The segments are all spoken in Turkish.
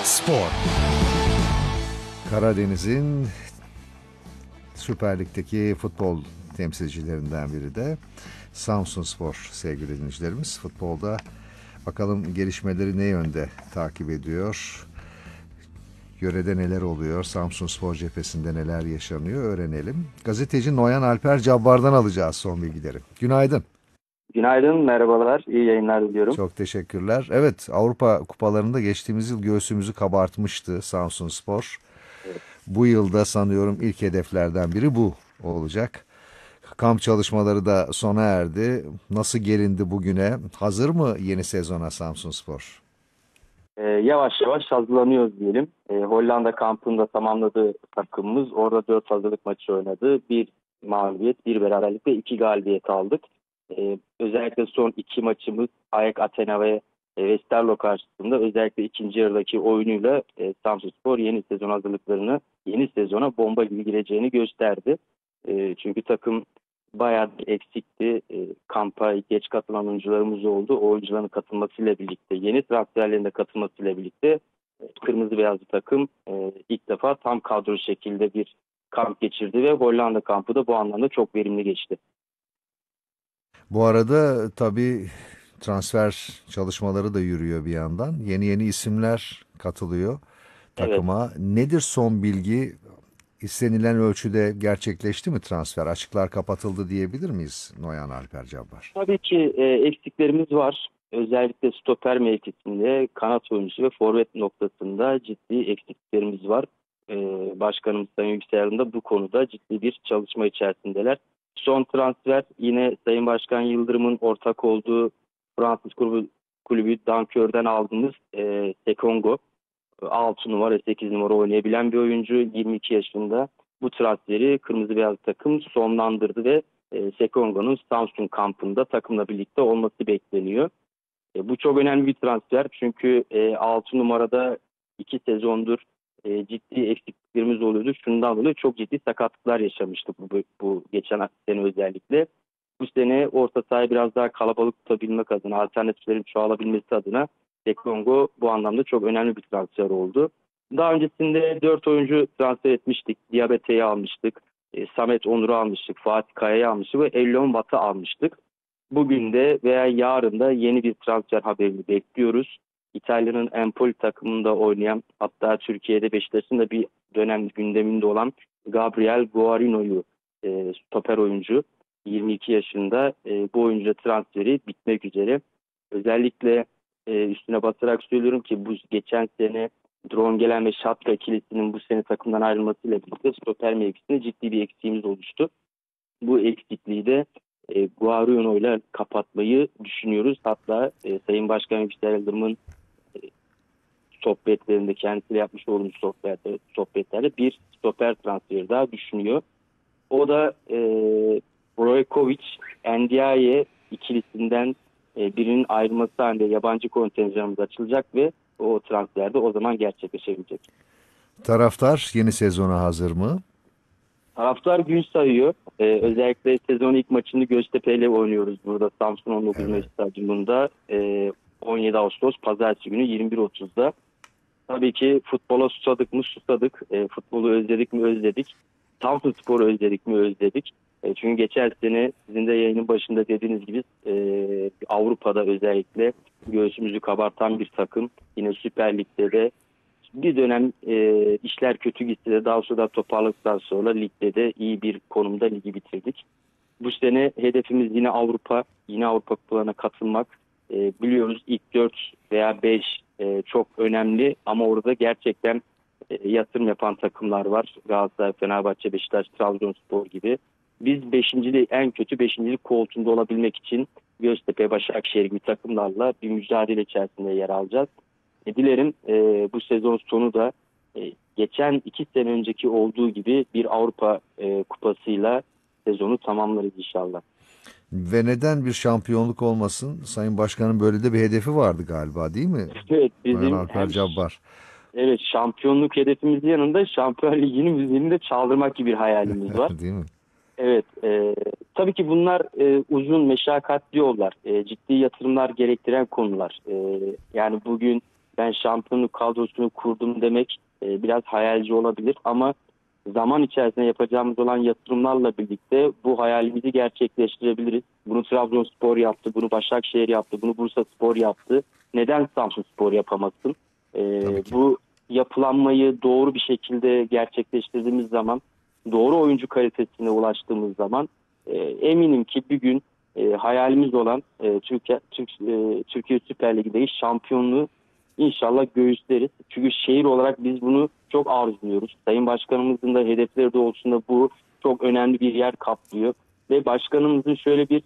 Spor. Karadeniz'in Süper Lig'deki futbol temsilcilerinden biri de Samsunspor sevgili dinleyicilerimiz. Futbolda bakalım gelişmeleri ne yönde takip ediyor? Yörede neler oluyor? Samsunspor cephesinde neler yaşanıyor? Öğrenelim. Gazeteci Noyan Alper Cabbar'dan alacağız son bilgileri. Günaydın. Günaydın, merhabalar, iyi yayınlar diliyorum. Çok teşekkürler. Evet, Avrupa kupalarında geçtiğimiz yıl göğsümüzü kabartmıştı Samsunspor. Evet. Bu yılda sanıyorum ilk hedeflerden biri bu olacak. Kamp çalışmaları da sona erdi. Nasıl gelindi bugüne? Hazır mı yeni sezona Samsunspor? Yavaş yavaş hazırlanıyoruz diyelim. Hollanda kampında tamamladığı takımımız orada 4 hazırlık maçı oynadı. Bir mağlubiyet, bir beraberlik ve 2 galibiyet aldık. Özellikle son 2 maçımız AEK Athena ve Westerlo karşısında özellikle ikinci yarıdaki oyunuyla Samsunspor yeni sezon hazırlıklarını, yeni sezona bomba gibi gireceğini gösterdi. Çünkü takım bayağı bir eksikti. Kampa geç katılan oyuncularımız oldu. O oyuncuların katılmasıyla birlikte, yeni transferlerin de katılmasıyla birlikte kırmızı beyazlı takım ilk defa tam kadro şekilde bir kamp geçirdi ve Hollanda kampı da bu anlamda çok verimli geçti. Bu arada tabii transfer çalışmaları da yürüyor bir yandan. Yeni isimler katılıyor Evet. takıma. Nedir son bilgi? İstenilen ölçüde gerçekleşti mi transfer? Açıklar kapatıldı diyebilir miyiz Noyan Alper Cabbar? Tabii ki eksiklerimiz var. Özellikle stoper mevkisinde, kanat oyuncusu ve forvet noktasında ciddi eksiklerimiz var. Başkanımız Sayın Yükselal'ın da bu konuda ciddi bir çalışma içerisindeler. Son transfer yine Sayın Başkan Yıldırım'ın ortak olduğu Fransız kulübü Dankör'den aldığımız Sekongo. 6 numara 8 numara oynayabilen bir oyuncu, 22 yaşında. Bu transferi Kırmızı Beyaz takım sonlandırdı ve Sekongo'nun Samsun kampında takımla birlikte olması bekleniyor. Bu çok önemli bir transfer çünkü 6 numarada 2 sezondur ciddi eksikliklerimiz oluyordu. Şundan dolayı çok ciddi sakatlıklar yaşamıştık bu geçen sene özellikle. Bu sene orta sahayı biraz daha kalabalık tutabilmek adına, alternatiflerin çoğalabilmesi adına Sekongo bu anlamda çok önemli bir transfer oldu. Daha öncesinde 4 oyuncu transfer etmiştik. Diabete'yi almıştık. Samet Onur'u almıştık. Fatih Kaya'yı almıştık ve Ellon Watt'ı almıştık. Bugün de veya yarın da yeni bir transfer haberini bekliyoruz. İtalya'nın Empoli takımında oynayan, hatta Türkiye'de Beşiktaş'ın da bir dönem gündeminde olan Gabriel Guarino'yu stoper oyuncu 22 yaşında bu oyuncu transferi bitmek üzere. Özellikle üstüne basarak söylüyorum ki bu geçen sene Drongelen ve Şatka ikilisinin bu sene takımdan ayrılmasıyla birlikte stoper mevkisinde ciddi bir eksiğimiz oluştu. Bu eksikliği de Guarino ile kapatmayı düşünüyoruz. Hatta Sayın Başkan Yüksel Yıldırım'ın sohbetlerinde kendisiyle yapmış olduğumuz sohbetlerde bir stoper transferi daha düşünüyor. O da Brojkovic, Ndiaye ikilisinden birinin ayrılması halinde yabancı kontenjanımız açılacak ve o transferde o zaman gerçekleşebilecek. Taraftar yeni sezona hazır mı? Taraftar gün sayıyor. Özellikle sezon ilk maçını Göztepe ile oynuyoruz burada Samsun 19 Mayıs Stadyumunda. 17 Ağustos Pazartesi günü 21.30'da. Tabii ki futbola susadık mı susadık. Futbolu özledik mi özledik. Samsunspor'u özledik mi özledik. Çünkü geçen sene sizin de yayının başında dediğiniz gibi Avrupa'da özellikle göğsümüzü kabartan bir takım. Yine Süper Lig'de de bir dönem işler kötü gitti de daha sonra toparladıktan sonra ligde de iyi bir konumda ligi bitirdik. Bu sene hedefimiz yine Avrupa kupalarına katılmak. Biliyoruz ilk 4 veya 5 çok önemli ama orada gerçekten yatırım yapan takımlar var. Galatasaray, Fenerbahçe, Beşiktaş, Trabzonspor gibi. Biz en kötü 5. koltuğunda olabilmek için Göztepe, Başakşehir gibi takımlarla bir mücadele içerisinde yer alacağız. Dilerim bu sezon sonu da geçen 2 sene önceki olduğu gibi bir Avrupa kupasıyla sezonu tamamlarız inşallah. Ve neden bir şampiyonluk olmasın? Sayın Başkan'ın böyle de bir hedefi vardı galiba, değil mi? Evet, Noyan bizim Alper Cabbar. evet, şampiyonluk hedefimizin yanında Şampiyon Ligi'nin müziğini de çaldırmak gibi bir hayalimiz var. Değil mi? Evet, tabii ki bunlar uzun, meşakkatli yollar, ciddi yatırımlar gerektiren konular. Yani bugün ben şampiyonluk kadrosunu kurdum demek biraz hayalci olabilir ama zaman içerisinde yapacağımız olan yatırımlarla birlikte bu hayalimizi gerçekleştirebiliriz. Bunu Trabzonspor yaptı, bunu Başakşehir yaptı, bunu Bursaspor yaptı. Neden Samsunspor yapamasın? Tabii ki. Bu yapılanmayı doğru bir şekilde gerçekleştirdiğimiz zaman, doğru oyuncu kalitesine ulaştığımız zaman eminim ki bir gün hayalimiz olan Türkiye Süper Ligi'nde şampiyonluğu İnşallah göğüsleriz. Çünkü şehir olarak biz bunu çok arzuluyoruz. Sayın Başkanımızın da hedefleri doğrultusunda bu çok önemli bir yer kaplıyor. Ve başkanımızın şöyle bir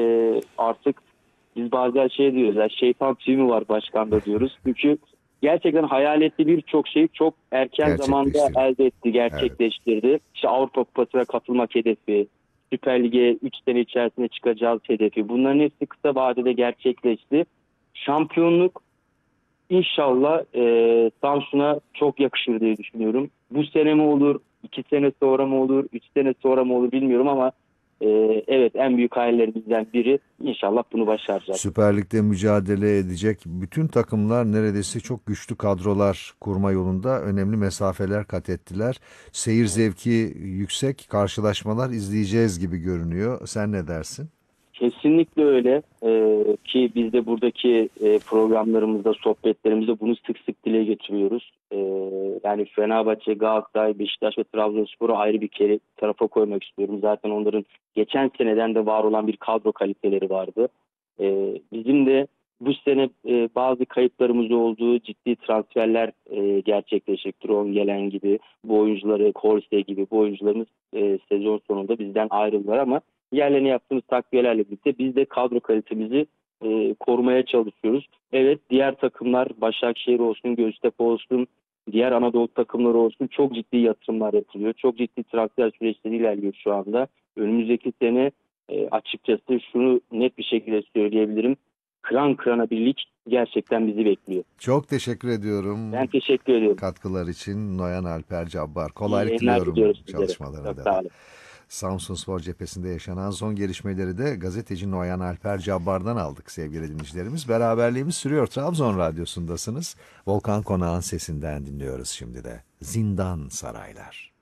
artık biz bazen şey diyoruz, yani şeytan tüyü mü var başkanda diyoruz. Çünkü gerçekten hayal ettiği birçok şeyi çok erken zamanda Gerçekleştirdi. elde etti, Evet. gerçekleştirdi. İşte Avrupa Kupası'na katılmak hedefi, Süper Lig'e 3 sene içerisinde çıkacağız hedefi. Bunların hepsi kısa vadede gerçekleşti. Şampiyonluk İnşallah Samsun'a çok yakışır diye düşünüyorum. Bu sene mi olur, 2 sene sonra mı olur, 3 sene sonra mı olur bilmiyorum ama evet en büyük hayallerimizden biri inşallah bunu başaracağız. Süper Lig'de mücadele edecek bütün takımlar neredeyse çok güçlü kadrolar kurma yolunda önemli mesafeler kat ettiler. Seyir zevki yüksek karşılaşmalar izleyeceğiz gibi görünüyor. Sen ne dersin? Kesinlikle öyle. Ki biz de buradaki programlarımızda, sohbetlerimizde bunu sık sık dile getiriyoruz. Yani Fenerbahçe, Galatasaray, Beşiktaş ve Trabzonspor'u ayrı bir kere tarafa koymak istiyorum. Zaten onların geçen seneden de var olan bir kadro kaliteleri vardı. Bizim de bu sene bazı kayıplarımız olduğu ciddi transferler gerçekleşecek. Tron gelen gibi bu oyuncuları, Korse gibi bu oyuncularımız sezon sonunda bizden ayrıldılar ama yerlerine yaptığımız takviyelerle birlikte biz de kadro kalitemizi korumaya çalışıyoruz. Evet diğer takımlar Başakşehir olsun, Göztepe olsun, diğer Anadolu takımları olsun çok ciddi yatırımlar yapılıyor. Çok ciddi transfer süreçleri ilerliyor şu anda. Önümüzdeki sene açıkçası şunu net bir şekilde söyleyebilirim. Kıran kırana bir lig gerçekten bizi bekliyor. Çok teşekkür ediyorum Ben teşekkür ediyorum. katkılar için Noyan Alper Cabbar. İyi Kolaylık yayınlar diliyorum diliyoruz sizlere. Çok çalışmalarında sağ da. olun. Samsunspor cephesinde yaşanan son gelişmeleri de gazeteci Noyan Alper Cabbar'dan aldık sevgili dinleyicilerimiz. Beraberliğimiz sürüyor. Trabzon Radyosu'ndasınız. Volkan Konak'ın sesinden dinliyoruz şimdi de. Zindan Saraylar.